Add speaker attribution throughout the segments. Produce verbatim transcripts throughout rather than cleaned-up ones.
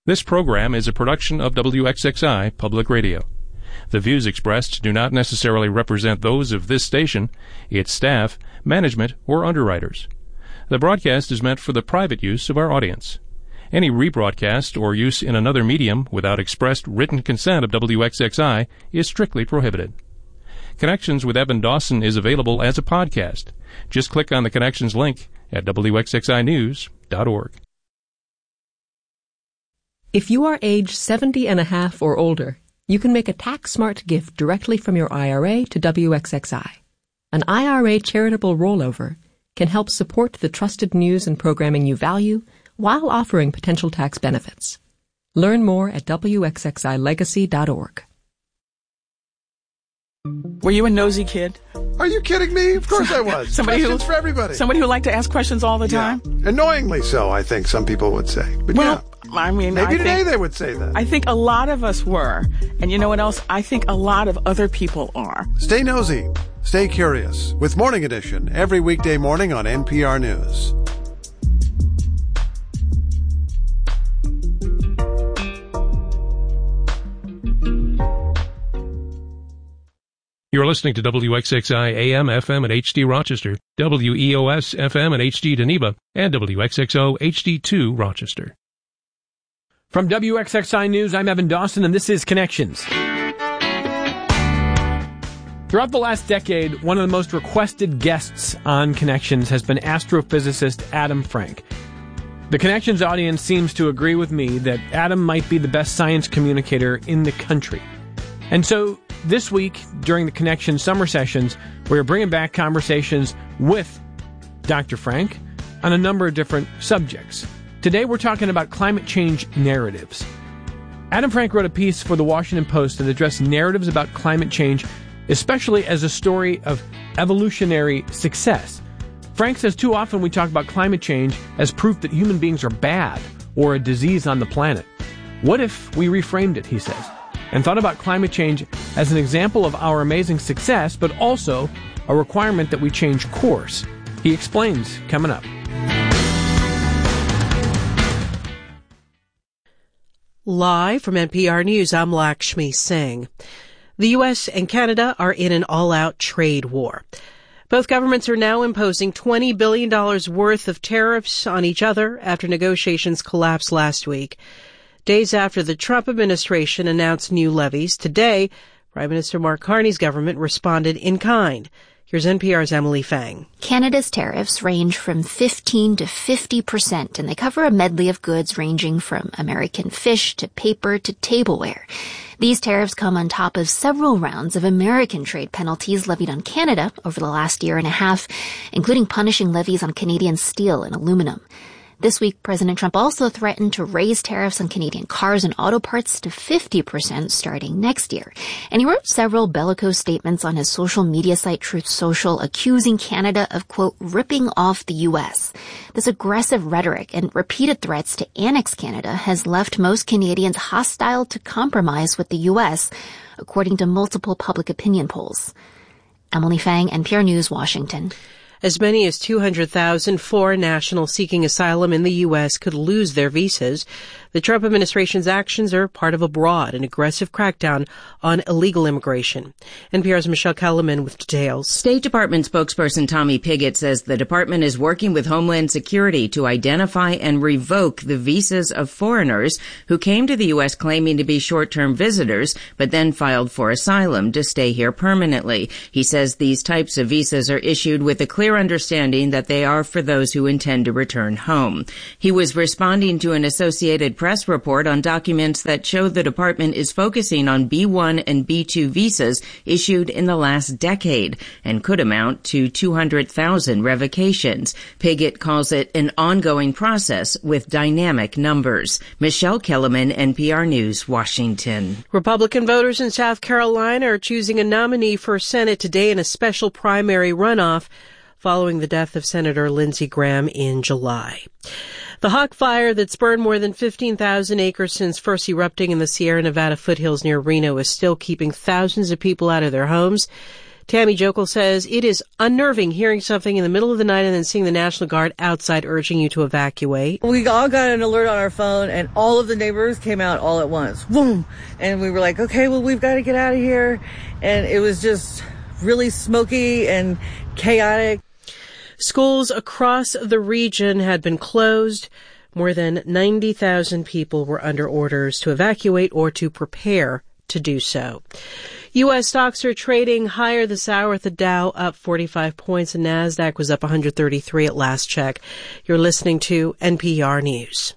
Speaker 1: This program is a production of W X X I Public Radio. The views expressed do not necessarily represent those of this station, its staff, management, or underwriters. The broadcast is meant for the private use of our audience. Any rebroadcast or use in another medium without expressed written consent of W X X I is strictly prohibited. Connections with Evan Dawson is available as a podcast. Just click on the Connections link at W X X I news dot org.
Speaker 2: If you are age seventy and a half or older, you can make a tax-smart gift directly from your I R A to W X X I. An I R A charitable rollover can help support the trusted news and programming you value while offering potential tax benefits. Learn more at W X X I legacy dot org.
Speaker 3: Were you a nosy kid?
Speaker 4: Are you kidding me? Of course I was.
Speaker 3: Somebody
Speaker 4: questions
Speaker 3: who,
Speaker 4: for everybody.
Speaker 3: Somebody who liked to ask questions all the time?
Speaker 4: Yeah. Annoyingly so, I think some people would say. But
Speaker 3: well,
Speaker 4: yeah.
Speaker 3: I mean,
Speaker 4: maybe
Speaker 3: I
Speaker 4: today
Speaker 3: think,
Speaker 4: they would say that.
Speaker 3: I think a lot of us were. And you know what else? I think a lot of other people are.
Speaker 4: Stay nosy. Stay curious with Morning Edition every weekday morning on N P R News.
Speaker 1: You're listening to W X X I A M, F M at H D Rochester, W E O S F M at H D Geneva, and W X X O H D two Rochester.
Speaker 5: From W X X I News, I'm Evan Dawson, and this is Connections. Throughout the last decade, one of the most requested guests on Connections has been astrophysicist Adam Frank. The Connections audience seems to agree with me that Adam might be the best science communicator in the country. And so, this week, during the Connection Summer Sessions, we're bringing back conversations with Doctor Frank on a number of different subjects. Today, we're talking about climate change narratives. Adam Frank wrote a piece for the Washington Post that addressed narratives about climate change, especially as a story of evolutionary success. Frank says too often we talk about climate change as proof that human beings are bad or a disease on the planet. What if we reframed it, he says, and thought about climate change as an example of our amazing success, but also a requirement that we change course? He explains coming up.
Speaker 6: Live from N P R News, I'm Lakshmi Singh. The U S and Canada are in an all-out trade war. Both governments are now imposing twenty billion dollars worth of tariffs on each other after negotiations collapsed last week. Days after the Trump administration announced new levies, today, Prime Minister Mark Carney's government responded in kind. Here's N P R's Emily Fang.
Speaker 7: Canada's tariffs range from fifteen to fifty percent, and they cover a medley of goods ranging from American fish to paper to tableware. These tariffs come on top of several rounds of American trade penalties levied on Canada over the last year and a half, including punishing levies on Canadian steel and aluminum. This week, President Trump also threatened to raise tariffs on Canadian cars and auto parts to fifty percent starting next year. And he wrote several bellicose statements on his social media site Truth Social, accusing Canada of, quote, ripping off the U S. This aggressive rhetoric and repeated threats to annex Canada has left most Canadians hostile to compromise with the U S, according to multiple public opinion polls. Emily Fang, N P R News, Washington.
Speaker 6: As many as two hundred thousand foreign nationals seeking asylum in the U S could lose their visas. The Trump administration's actions are part of a broad and aggressive crackdown on illegal immigration. N P R's Michelle Kellerman with details.
Speaker 8: State Department spokesperson Tommy Pigott says the department is working with Homeland Security to identify and revoke the visas of foreigners who came to the U S claiming to be short-term visitors, but then filed for asylum to stay here permanently. He says these types of visas are issued with a clear understanding that they are for those who intend to return home. He was responding to an Associated Press report on documents that show the department is focusing on B one and B two visas issued in the last decade and could amount to two hundred thousand revocations. Pigott calls it an ongoing process with dynamic numbers. Michelle Kellerman, N P R News, Washington.
Speaker 6: Republican voters in South Carolina are choosing a nominee for Senate today in a special primary runoff following the death of Senator Lindsey Graham in July. The Hawk Fire that's burned more than fifteen thousand acres since first erupting in the Sierra Nevada foothills near Reno is still keeping thousands of people out of their homes. Tammy Jokel says it is unnerving hearing something in the middle of the night and then seeing the National Guard outside urging you to evacuate.
Speaker 9: We all got an alert on our phone, and all of the neighbors came out all at once. Boom! And we were like, okay, well, we've got to get out of here. And it was just really smoky and chaotic.
Speaker 6: Schools across the region had been closed. More than ninety thousand people were under orders to evacuate or to prepare to do so. U S stocks are trading higher this hour, at the Dow up forty-five points and NASDAQ was up one hundred thirty-three at last check. You're listening to N P R News.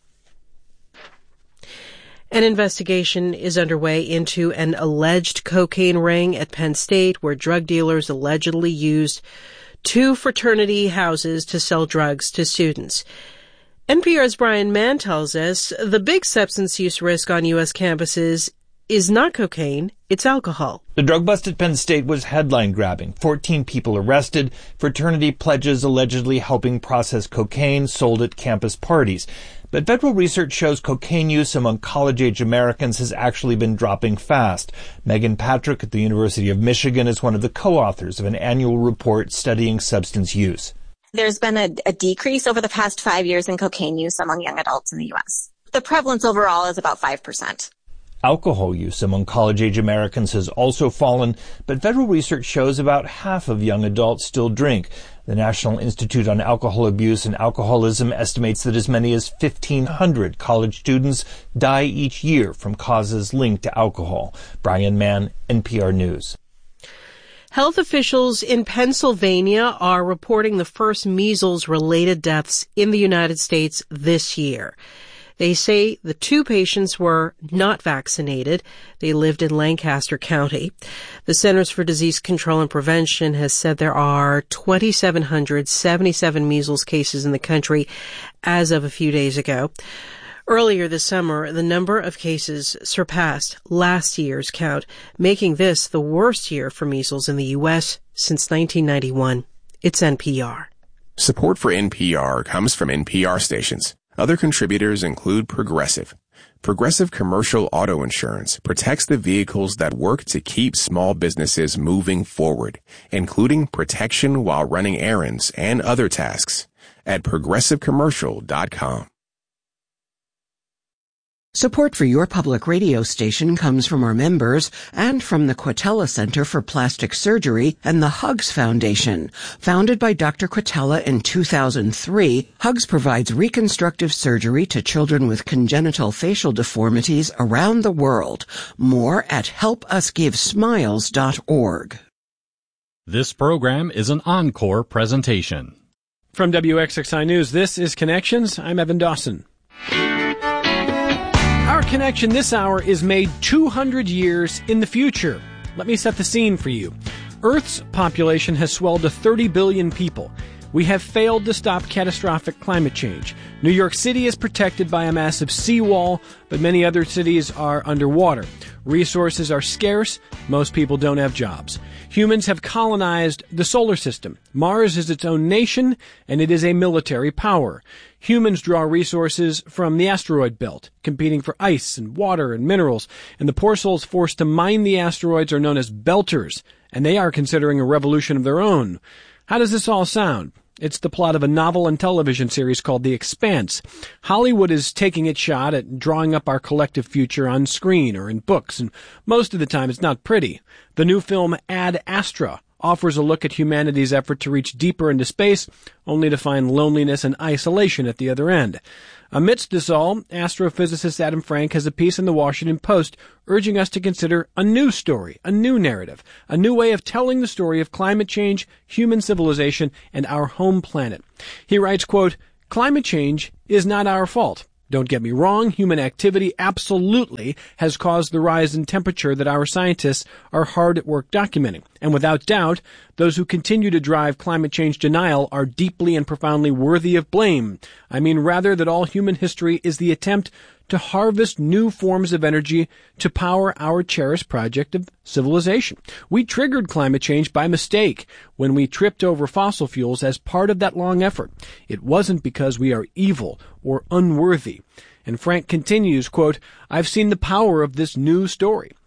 Speaker 6: An investigation is underway into an alleged cocaine ring at Penn State, where drug dealers allegedly used two fraternity houses to sell drugs to students. N P R's Brian Mann tells us the big substance use risk on U S campuses is not cocaine, it's alcohol.
Speaker 10: The drug bust at Penn State was headline-grabbing. fourteen people arrested, fraternity pledges allegedly helping process cocaine sold at campus parties. But federal research shows cocaine use among college-age Americans has actually been dropping fast. Megan Patrick at the University of Michigan is one of the co-authors of an annual report studying substance use.
Speaker 11: There's been a, a decrease over the past five years in cocaine use among young adults in the U S. The prevalence overall is about five percent.
Speaker 10: Alcohol use among college-age Americans has also fallen, but federal research shows about half of young adults still drink. The National Institute on Alcohol Abuse and Alcoholism estimates that as many as fifteen hundred college students die each year from causes linked to alcohol. Brian Mann, N P R News.
Speaker 6: Health officials in Pennsylvania are reporting the first measles-related deaths in the United States this year. They say the two patients were not vaccinated. They lived in Lancaster County. The Centers for Disease Control and Prevention has said there are two thousand seven hundred seventy-seven measles cases in the country as of a few days ago. Earlier this summer, the number of cases surpassed last year's count, making this the worst year for measles in the U S since nineteen ninety-one. It's N P R.
Speaker 12: Support for N P R comes from N P R stations. Other contributors include Progressive. Progressive Commercial Auto Insurance protects the vehicles that work to keep small businesses moving forward, including protection while running errands and other tasks, at progressive commercial dot com.
Speaker 13: Support for your public radio station comes from our members and from the Quatella Center for Plastic Surgery and the Hugs Foundation. Founded by Doctor Quatella in two thousand three, Hugs provides reconstructive surgery to children with congenital facial deformities around the world. More at help us give smiles dot org.
Speaker 14: This program is an encore presentation.
Speaker 5: From W X X I News, this is Connections. I'm Evan Dawson. Our connection this hour is made two hundred years in the future. Let me set the scene for you. Earth's population has swelled to thirty billion people. We have failed to stop catastrophic climate change. New York City is protected by a massive seawall, but many other cities are underwater. Resources are scarce. Most people don't have jobs. Humans have colonized the solar system. Mars is its own nation, and it is a military power. Humans draw resources from the asteroid belt, competing for ice and water and minerals, and the poor souls forced to mine the asteroids are known as belters, and they are considering a revolution of their own. How does this all sound? It's the plot of a novel and television series called The Expanse. Hollywood is taking its shot at drawing up our collective future on screen or in books, and most of the time it's not pretty. The new film Ad Astra offers a look at humanity's effort to reach deeper into space, only to find loneliness and isolation at the other end. Amidst this all, astrophysicist Adam Frank has a piece in the Washington Post urging us to consider a new story, a new narrative, a new way of telling the story of climate change, human civilization, and our home planet. He writes, quote, "Climate change is not our fault. Don't get me wrong, human activity absolutely has caused the rise in temperature that our scientists are hard at work documenting. And without doubt, those who continue to drive climate change denial are deeply and profoundly worthy of blame. I mean rather that all human history is the attempt to harvest new forms of energy to power our cherished project of civilization. We triggered climate change by mistake when we tripped over fossil fuels as part of that long effort. It wasn't because we are evil or unworthy." And Frank continues, quote, "I've seen the power of this new story.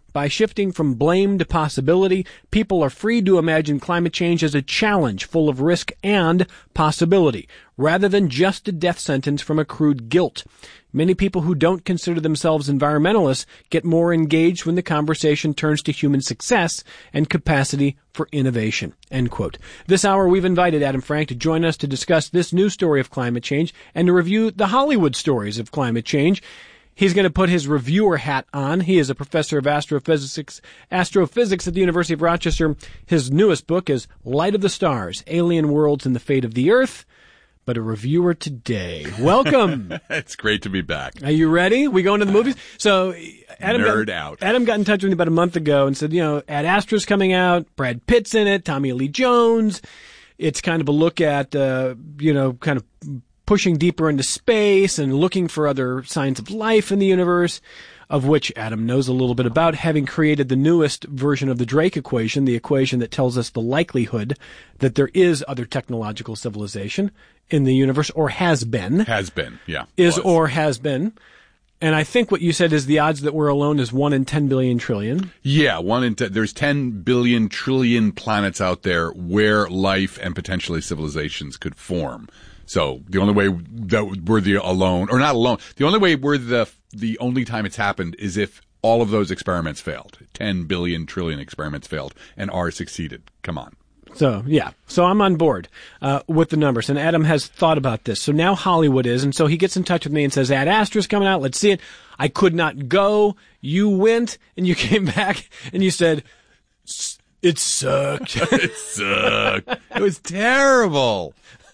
Speaker 5: By shifting from blame to possibility, people are free to imagine climate change as a challenge full of risk and possibility, rather than just a death sentence from accrued guilt. Many people who don't consider themselves environmentalists get more engaged when the conversation turns to human success and capacity for innovation. End quote. This hour, we've invited Adam Frank to join us to discuss this new story of climate change and to review the Hollywood stories of climate change. He's going to put his reviewer hat on. He is a professor of astrophysics, astrophysics at the University of Rochester. His newest book is Light of the Stars, Alien Worlds and the Fate of the Earth. But a reviewer today. Welcome.
Speaker 15: It's great to be back.
Speaker 5: Are you ready? We going to the movies? So Adam
Speaker 15: Nerd
Speaker 5: got,
Speaker 15: out.
Speaker 5: Adam got in touch with me about a month ago and said, you know, Ad Astra's coming out. Brad Pitt's in it. Tommy Lee Jones. It's kind of a look at, uh, you know, kind of pushing deeper into space and looking for other signs of life in the universe, of which Adam knows a little bit about, having created the newest version of the Drake equation, the equation that tells us the likelihood that there is other technological civilization in the universe, or has been.
Speaker 15: Has been, yeah.
Speaker 5: Is
Speaker 15: was.
Speaker 5: or has been. And I think what you said is the odds that we're alone is one in ten billion trillion.
Speaker 15: Yeah, one in ten. There's ten billion trillion planets out there where life and potentially civilizations could form. So the only way that we're the alone, or not alone, the only way we're the the only time it's happened is if all of those experiments failed. ten billion trillion experiments failed, and ours succeeded. Come on.
Speaker 5: So, yeah. So I'm on board uh, with the numbers, and Adam has thought about this. So now Hollywood is, and so he gets in touch with me and says, Ad Astra's coming out. Let's see it. I could not go. You went, and you came back, and you said, it sucked.
Speaker 15: It sucked. It was terrible.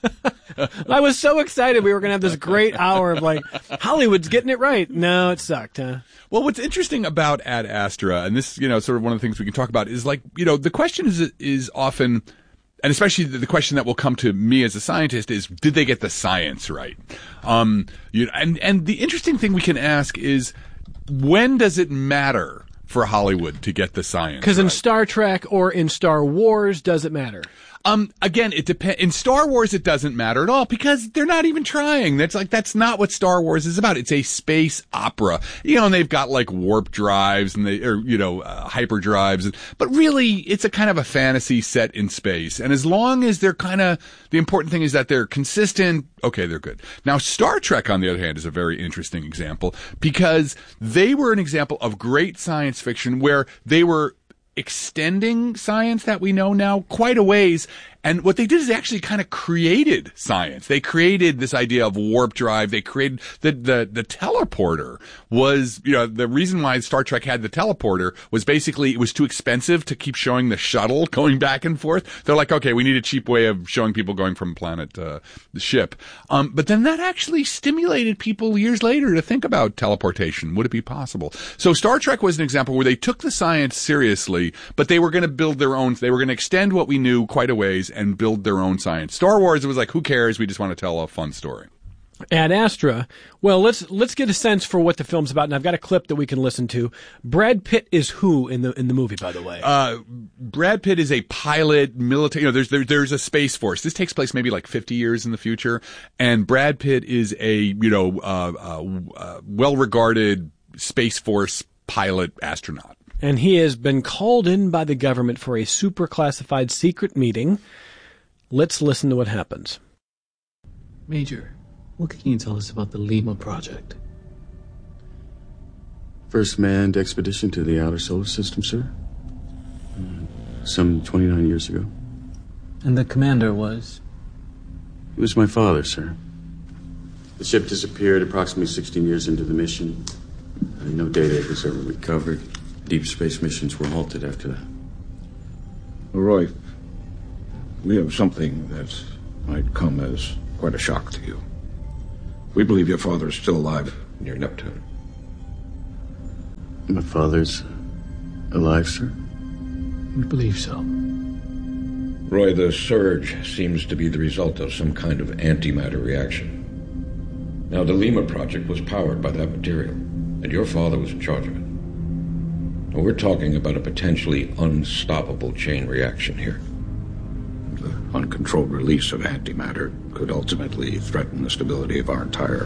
Speaker 5: I was so excited we were going to have this great hour of like, Hollywood's getting it right. No, it sucked, huh?
Speaker 15: Well, what's interesting about Ad Astra, and this, you know, sort of one of the things we can talk about is like, you know, the question is, is often, and especially the, the question that will come to me as a scientist is, did they get the science right? Um, you know, and, and the interesting thing we can ask is, when does it matter for Hollywood to get the science?
Speaker 5: Because
Speaker 15: right?
Speaker 5: in Star Trek or in Star Wars, does it matter?
Speaker 15: Um, again, it depends. In Star Wars, it doesn't matter at all because they're not even trying. That's like, that's not what Star Wars is about. It's a space opera. You know, and they've got like warp drives and they, or, you know, uh, hyper drives. But really, it's a kind of a fantasy set in space. And as long as they're kind of, the important thing is that they're consistent, okay, they're good. Now, Star Trek, on the other hand, is a very interesting example because they were an example of great science fiction where they were extending science that we know now quite a ways. And what they did is they actually kind of created science. They created this idea of warp drive. They created the, the, the teleporter was, you know, the reason why Star Trek had the teleporter was basically it was too expensive to keep showing the shuttle going back and forth. They're like, okay, we need a cheap way of showing people going from planet to the ship. Um, but then that actually stimulated people years later to think about teleportation. Would it be possible? So Star Trek was an example where they took the science seriously, but they were going to build their own, they were going to extend what we knew quite a ways and build their own science. Star Wars, it was like, who cares? We just want to tell a fun story.
Speaker 5: Ad Astra. Well, let's let's get a sense for what the film's about, and I've got a clip that we can listen to. Brad Pitt is who in the in the movie, by the way?
Speaker 15: Uh, Brad Pitt is a pilot, military. You know, there's there, there's a space force. This takes place maybe like fifty years in the future, and Brad Pitt is a you know uh, uh, uh, well-regarded space force pilot astronaut.
Speaker 5: And he has been called in by the government for a super classified secret meeting. Let's listen to what happens.
Speaker 16: Major, what can you tell us about the Lima project?
Speaker 17: First manned expedition to the outer solar system, sir. Some twenty-nine years ago.
Speaker 16: And the commander was?
Speaker 17: He was my father, sir. The ship disappeared approximately sixteen years into the mission. No data was ever recovered. Deep space missions were halted after that.
Speaker 18: Roy, we have something that might come as quite a shock to you. We believe your father is still alive near Neptune.
Speaker 17: My father's alive, sir?
Speaker 16: We believe so.
Speaker 18: Roy, the surge seems to be the result of some kind of antimatter reaction. Now, the Lima project was powered by that material, and your father was in charge of it. Now, we're talking about a potentially unstoppable chain reaction here. The uncontrolled release of antimatter could ultimately threaten the stability of our entire